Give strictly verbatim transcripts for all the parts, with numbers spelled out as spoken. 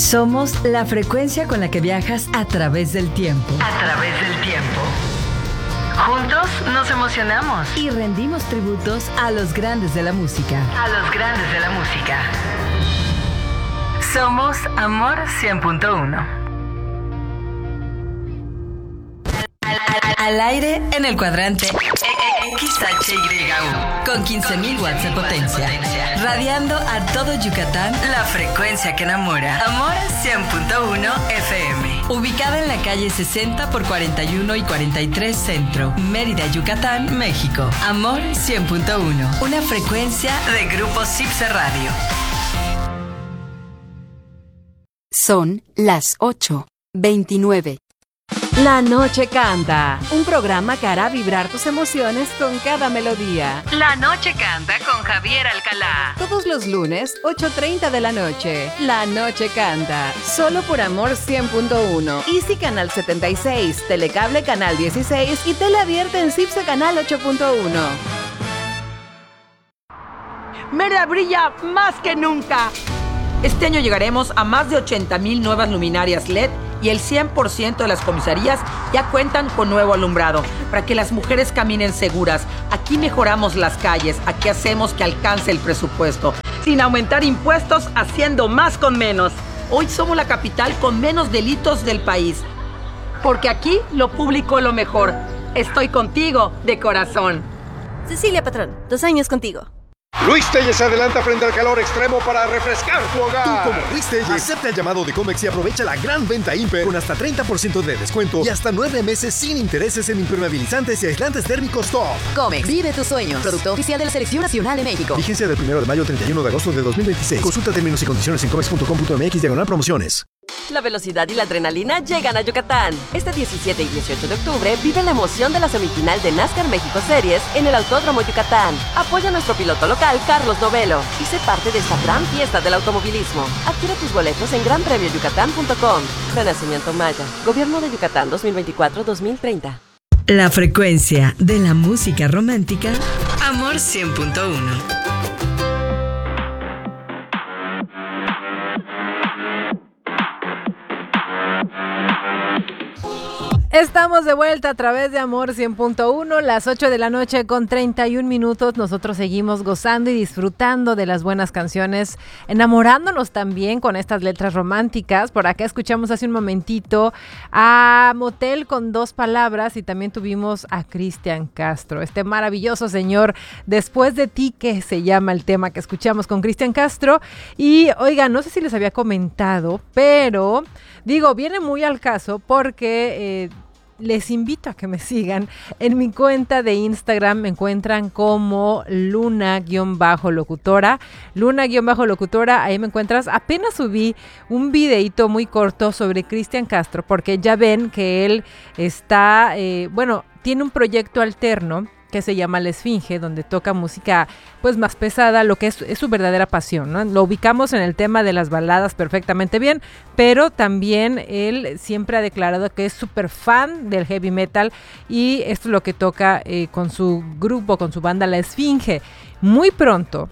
Somos la frecuencia con la que viajas a través del tiempo. A través del tiempo. Juntos nos emocionamos. Y rendimos tributos a los grandes de la música. A los grandes de la música. Somos Amor cien punto uno. Al aire en el cuadrante X H Y U con quince mil watts de potencia, radiando a todo Yucatán la frecuencia que enamora. Amor cien punto uno F M, ubicada en la calle sesenta por cuarenta y uno y cuarenta y tres Centro, Mérida, Yucatán, México. Amor cien punto uno, una frecuencia de Grupo Cipse Radio. Son las ocho veintinueve. La Noche Canta, un programa que hará vibrar tus emociones con cada melodía. La Noche Canta con Javier Alcalá. Todos los lunes, ocho treinta de la noche. La Noche Canta, solo por Amor cien punto uno. Easy Canal setenta y seis, Telecable Canal dieciséis y Tele Abierta en Cipse Canal ocho punto uno. Mérida brilla más que nunca. Este año llegaremos a más de ochenta mil nuevas luminarias L E D y el cien por ciento de las comisarías ya cuentan con nuevo alumbrado para que las mujeres caminen seguras. Aquí mejoramos las calles, aquí hacemos que alcance el presupuesto, sin aumentar impuestos, haciendo más con menos. Hoy somos la capital con menos delitos del país, porque aquí lo público es lo mejor. Estoy contigo de corazón. Cecilia Patrón, dos años contigo. Luis Telles se adelanta frente al calor extremo para refrescar tu hogar. Tú como Luis Telles, acepta el llamado de Comex y aprovecha la gran venta Imper con hasta treinta por ciento de descuento y hasta nueve meses sin intereses en impermeabilizantes y aislantes térmicos top. Comex, vive tus sueños. Producto oficial de la Selección Nacional de México. Vigencia del primero de mayo al treinta y uno de agosto de dos mil veintiséis. Consulta términos y condiciones en comex punto com punto mx diagonal promociones. La velocidad y la adrenalina llegan a Yucatán. Este diecisiete y dieciocho de octubre vive la emoción de la semifinal de NASCAR México Series en el Autódromo Yucatán. Apoya a nuestro piloto local, Carlos Novelo, y sé parte de esta gran fiesta del automovilismo. Adquiere tus boletos en gran premio yucatán punto com. Renacimiento Maya, Gobierno de Yucatán dos mil veinticuatro a dos mil treinta. La frecuencia de la música romántica, Amor cien punto uno. Estamos de vuelta a través de Amor cien punto uno, las ocho de la noche con treinta y un minutos. Nosotros seguimos gozando y disfrutando de las buenas canciones, enamorándonos también con estas letras románticas. Por acá escuchamos hace un momentito a Motel con dos palabras y también tuvimos a Cristian Castro, este maravilloso señor, Después de ti, que se llama el tema que escuchamos con Cristian Castro. Y oigan, no sé si les había comentado, pero digo, viene muy al caso porque... Eh, les invito a que me sigan en mi cuenta de Instagram. Me encuentran como Luna-locutora. Luna-locutora, ahí me encuentras. Apenas subí un videito muy corto sobre Cristian Castro, porque ya ven que él está, eh, bueno, tiene un proyecto alterno que se llama La Esfinge, donde toca música pues más pesada, lo que es, es su verdadera pasión, ¿no? Lo ubicamos en el tema de las baladas perfectamente bien, pero también él siempre ha declarado que es súper fan del heavy metal y esto es lo que toca eh, con su grupo, con su banda La Esfinge. Muy pronto,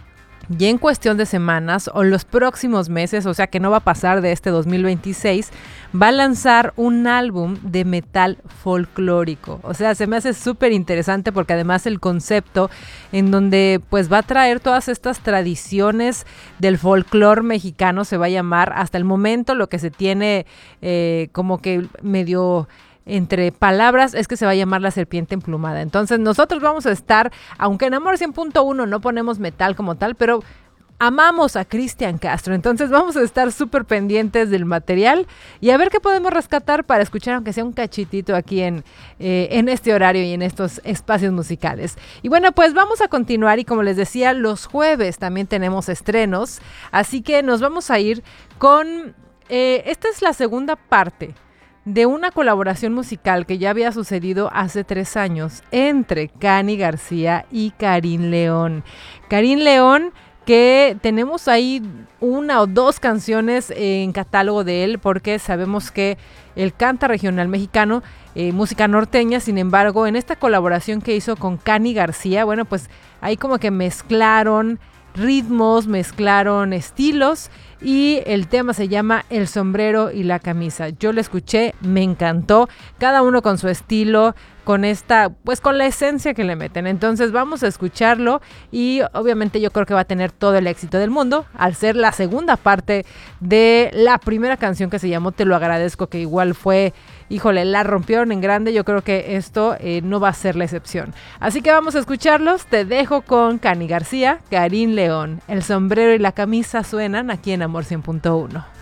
y en cuestión de semanas o los próximos meses, o sea que no va a pasar de este dos mil veintiséis, va a lanzar un álbum de metal folclórico. O sea, se me hace súper interesante porque además el concepto en donde pues va a traer todas estas tradiciones del folclore mexicano se va a llamar, hasta el momento lo que se tiene eh, como que medio... entre palabras es que se va a llamar La Serpiente Emplumada. Entonces nosotros vamos a estar, aunque en Amor cien punto uno no ponemos metal como tal, pero amamos a Cristian Castro, entonces vamos a estar súper pendientes del material y a ver qué podemos rescatar para escuchar, aunque sea un cachitito aquí en, eh, en este horario y en estos espacios musicales. Y bueno, pues vamos a continuar y como les decía, los jueves también tenemos estrenos, así que nos vamos a ir con, eh, esta es la segunda parte de una colaboración musical que ya había sucedido hace tres años entre Cani García y Karin León. Karin León, que tenemos ahí una o dos canciones en catálogo de él, porque sabemos que él canta regional mexicano, eh, música norteña. Sin embargo, en esta colaboración que hizo con Cani García, bueno, pues ahí como que mezclaron ritmos, mezclaron estilos y el tema se llama El sombrero y la camisa. Yo lo escuché, me encantó, cada uno con su estilo, con esta, pues con la esencia que le meten. Entonces vamos a escucharlo y obviamente yo creo que va a tener todo el éxito del mundo al ser la segunda parte de la primera canción que se llamó Te lo agradezco, que igual fue, híjole, la rompieron en grande. Yo creo que esto eh, no va a ser la excepción. Así que vamos a escucharlos. Te dejo con Cani García, Karin León. El sombrero y la camisa suenan aquí en Amor cien punto uno.